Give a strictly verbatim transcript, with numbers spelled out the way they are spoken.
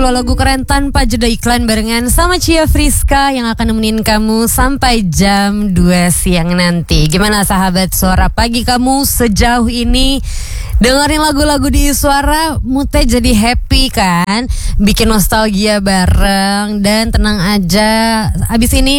sebuah lagu keren tanpa jeda iklan barengan sama Cia Friska yang akan nemenin kamu sampai jam dua siang nanti. Gimana sahabat Suara Pagi kamu sejauh ini? Dengerin lagu-lagu di Suara, moodnya jadi happy kan? Bikin nostalgia bareng dan tenang aja. Abis ini